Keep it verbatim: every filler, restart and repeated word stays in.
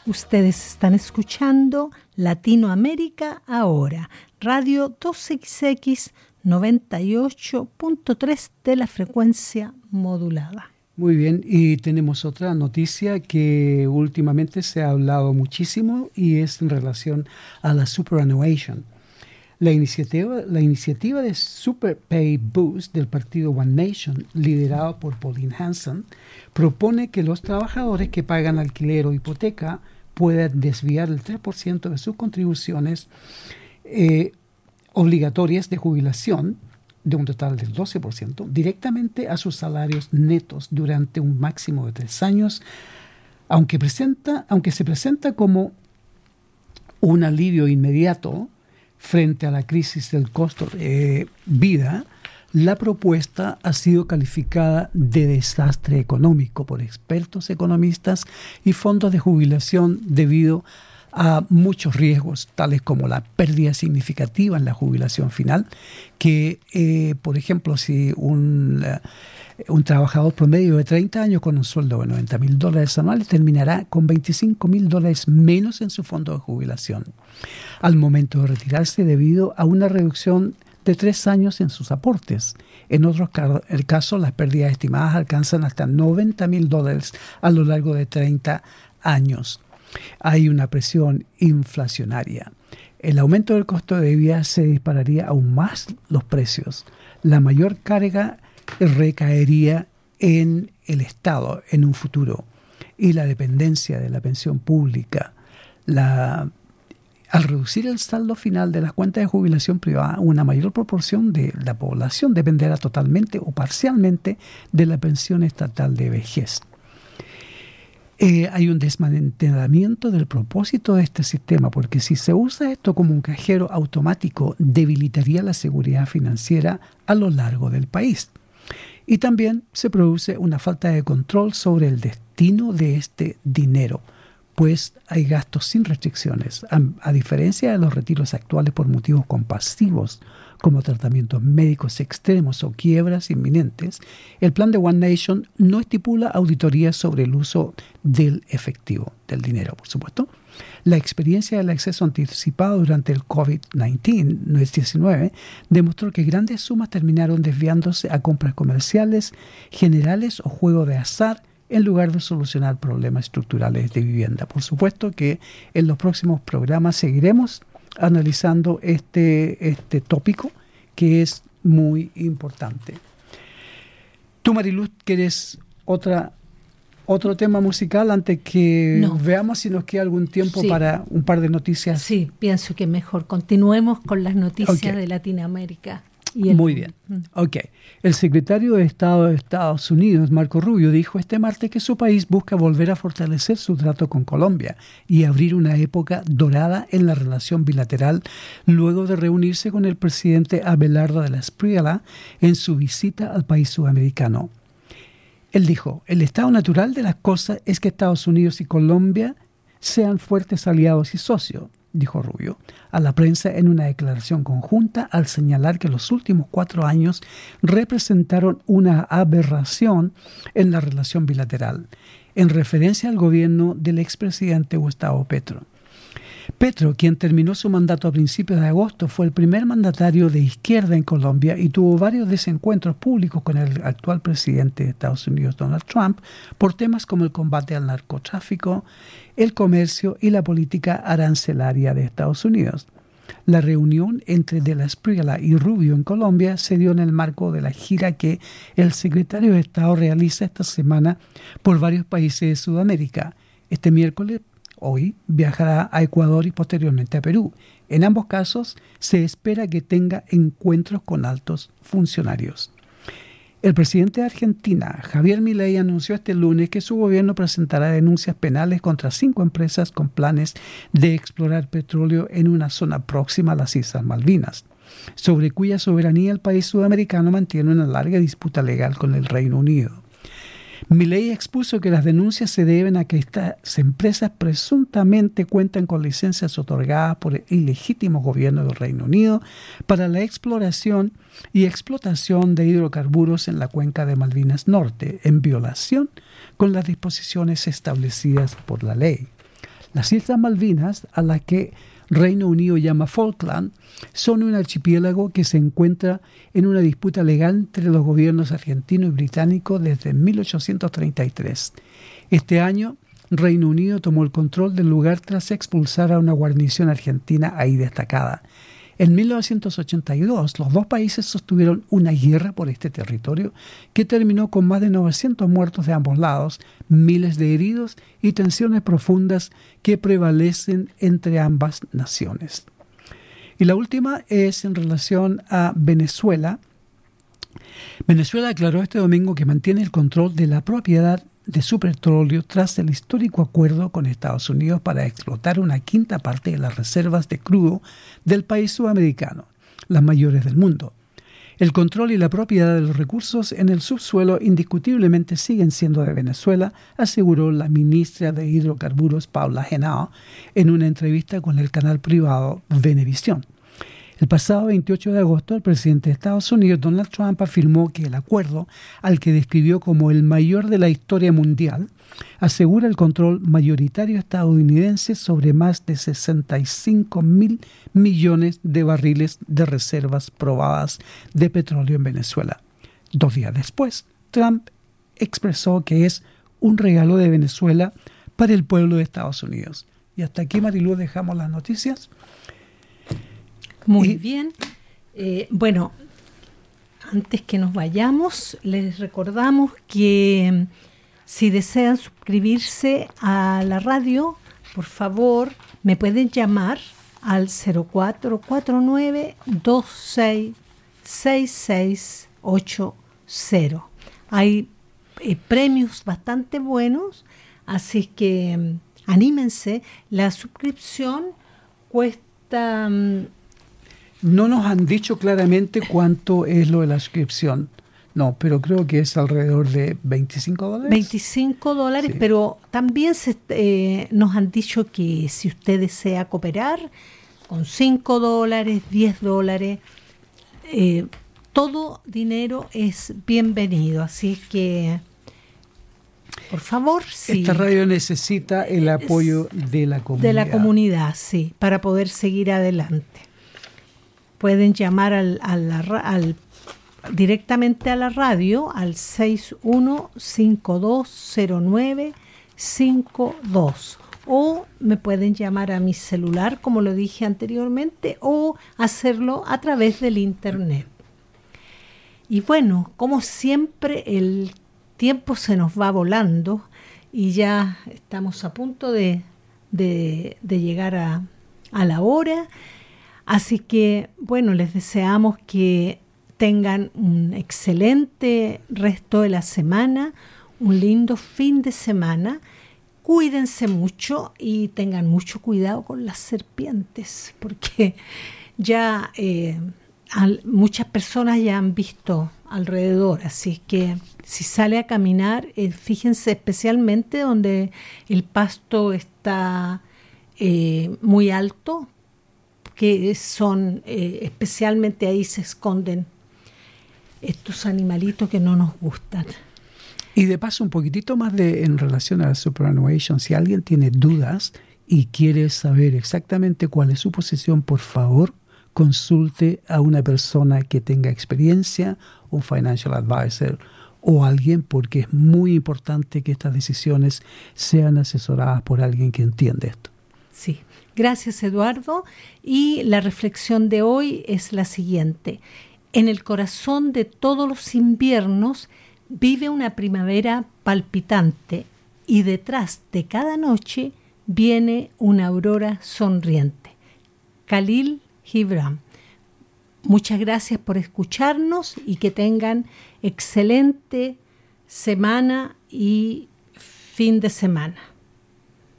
Ustedes están escuchando Latinoamérica Ahora, Radio dos equis equis noventa y ocho punto tres de la frecuencia modulada. Muy bien, y tenemos otra noticia que últimamente se ha hablado muchísimo y es en relación a la superannuation. La iniciativa, la iniciativa de Super Pay Boost del partido One Nation, liderado por Pauline Hanson, propone que los trabajadores que pagan alquiler o hipoteca puedan desviar el tres por ciento de sus contribuciones eh, obligatorias de jubilación, de un total del doce por ciento, directamente a sus salarios netos durante un máximo de tres años, aunque, presenta, aunque se presenta como un alivio inmediato frente a la crisis del costo de vida. La propuesta ha sido calificada de desastre económico por expertos economistas y fondos de jubilación debido a muchos riesgos, tales como la pérdida significativa en la jubilación final, que, eh, por ejemplo, si un, uh, un trabajador promedio de treinta años con un sueldo de noventa mil dólares anuales terminará con veinticinco mil dólares menos en su fondo de jubilación al momento de retirarse debido a una reducción de tres años en sus aportes. En otros casos, las pérdidas estimadas alcanzan hasta noventa mil dólares a lo largo de treinta años. Hay una presión inflacionaria. El aumento del costo de vida se dispararía aún más los precios. La mayor carga recaería en el Estado en un futuro y la dependencia de la pensión pública. La, al reducir el saldo final de las cuentas de jubilación privada, una mayor proporción de la población dependerá totalmente o parcialmente de la pensión estatal de vejez. Eh, hay un desmantelamiento del propósito de este sistema, porque si se usa esto como un cajero automático, debilitaría la seguridad financiera a lo largo del país. Y también se produce una falta de control sobre el destino de este dinero, pues hay gastos sin restricciones, a, a diferencia de los retiros actuales por motivos compasivos, como tratamientos médicos extremos o quiebras inminentes. El plan de One Nation no estipula auditorías sobre el uso del efectivo, del dinero, por supuesto. La experiencia del acceso anticipado durante el COVID diecinueve demostró que grandes sumas terminaron desviándose a compras comerciales, generales o juego de azar, en lugar de solucionar problemas estructurales de vivienda. Por supuesto que en los próximos programas seguiremos analizando este, este tópico que es muy importante. Tú, Mariluz, ¿quieres otra, otro tema musical antes que no. veamos si nos queda algún tiempo sí. para un par de noticias? Sí, pienso que mejor continuemos con las noticias okay. de Latinoamérica. Y el... Muy bien. Ok. El secretario de Estado de Estados Unidos, Marco Rubio, dijo este martes que su país busca volver a fortalecer su trato con Colombia y abrir una época dorada en la relación bilateral luego de reunirse con el presidente Abelardo de la Espriella en su visita al país sudamericano. Él dijo, el estado natural de las cosas es que Estados Unidos y Colombia sean fuertes aliados y socios, dijo Rubio a la prensa en una declaración conjunta al señalar que los últimos cuatro años representaron una aberración en la relación bilateral, en referencia al gobierno del expresidente Gustavo Petro. Petro, quien terminó su mandato a principios de agosto, fue el primer mandatario de izquierda en Colombia y tuvo varios desencuentros públicos con el actual presidente de Estados Unidos, Donald Trump, por temas como el combate al narcotráfico, el comercio y la política arancelaria de Estados Unidos. La reunión entre De la Espriella y Rubio en Colombia se dio en el marco de la gira que el secretario de Estado realiza esta semana por varios países de Sudamérica. Este miércoles, hoy, viajará a Ecuador y posteriormente a Perú. En ambos casos, se espera que tenga encuentros con altos funcionarios. El presidente de Argentina, Javier Milei, anunció este lunes que su gobierno presentará denuncias penales contra cinco empresas con planes de explorar petróleo en una zona próxima a las Islas Malvinas, sobre cuya soberanía el país sudamericano mantiene una larga disputa legal con el Reino Unido. Milei expuso que las denuncias se deben a que estas empresas presuntamente cuentan con licencias otorgadas por el ilegítimo gobierno del Reino Unido para la exploración y explotación de hidrocarburos en la cuenca de Malvinas Norte, en violación con las disposiciones establecidas por la ley. Las Islas Malvinas, a las que Reino Unido llama Falkland, son un archipiélago que se encuentra en una disputa legal entre los gobiernos argentino y británico desde mil ochocientos treinta y tres. Este año, Reino Unido tomó el control del lugar tras expulsar a una guarnición argentina ahí destacada. En mil novecientos ochenta y dos, los dos países sostuvieron una guerra por este territorio que terminó con más de novecientos muertos de ambos lados, miles de heridos y tensiones profundas que prevalecen entre ambas naciones. Y la última es en relación a Venezuela. Venezuela aclaró este domingo que mantiene el control de la propiedad de su petróleo tras el histórico acuerdo con Estados Unidos para explotar una quinta parte de las reservas de crudo del país sudamericano, las mayores del mundo. El control y la propiedad de los recursos en el subsuelo indiscutiblemente siguen siendo de Venezuela, aseguró la ministra de Hidrocarburos Paula Henao en una entrevista con el canal privado Venevisión. El pasado veintiocho de agosto, el presidente de Estados Unidos, Donald Trump, afirmó que el acuerdo, al que describió como el mayor de la historia mundial, asegura el control mayoritario estadounidense sobre más de sesenta y cinco mil millones de barriles de reservas probadas de petróleo en Venezuela. Dos días después, Trump expresó que es un regalo de Venezuela para el pueblo de Estados Unidos. Y hasta aquí, Marilú, dejamos las noticias. Muy bien. Eh, bueno, antes que nos vayamos, les recordamos que si desean suscribirse a la radio, por favor, me pueden llamar al cero cuatro cuatro nueve, dos seis, seis seis ocho cero. Hay eh, premios bastante buenos, así que um, anímense. La suscripción cuesta... Um, No nos han dicho claramente cuánto es lo de la suscripción. No, pero creo que es alrededor de veinticinco dólares. veinticinco dólares, sí. Pero también se, eh, nos han dicho que si usted desea cooperar con cinco dólares, diez dólares, eh, todo dinero es bienvenido. Así que, por favor, sí. Esta radio necesita el apoyo de la comunidad. De la comunidad, sí, para poder seguir adelante. Pueden llamar al, al, al, directamente a la radio al seis uno cinco dos cero nueve cinco dos o me pueden llamar a mi celular, como lo dije anteriormente, o hacerlo a través del internet. Y bueno, como siempre, el tiempo se nos va volando y ya estamos a punto de, de, de llegar a, a la hora. Así que, bueno, les deseamos que tengan un excelente resto de la semana, un lindo fin de semana. Cuídense mucho y tengan mucho cuidado con las serpientes, porque ya eh, al, muchas personas ya han visto alrededor. Así que si sale a caminar, eh, fíjense especialmente donde el pasto está eh, muy alto, que son, eh, especialmente ahí se esconden estos animalitos que no nos gustan. Y de paso, un poquitito más de en relación a la superannuation, si alguien tiene dudas y quiere saber exactamente cuál es su posición, por favor, consulte a una persona que tenga experiencia, un financial advisor o alguien, porque es muy importante que estas decisiones sean asesoradas por alguien que entiende esto. Sí. Gracias, Eduardo. Y la reflexión de hoy es la siguiente. En el corazón de todos los inviernos vive una primavera palpitante y detrás de cada noche viene una aurora sonriente. Khalil Gibran. Muchas gracias por escucharnos y que tengan excelente semana y fin de semana.